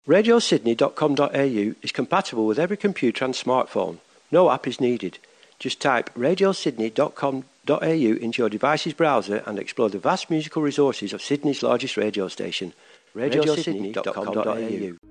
RadioSydney.com.au is compatible with every computer and smartphone. No app is needed. Just type RadioSydney.com.au into your device's browser and explore the vast musical resources of Sydney's largest radio station, RadioSydney.com.au.